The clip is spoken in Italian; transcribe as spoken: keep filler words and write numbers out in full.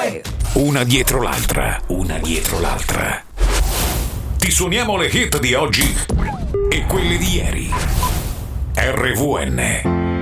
Hey! Una dietro l'altra, una dietro l'altra. Ti suoniamo le hit di oggi e quelle di ieri. R V N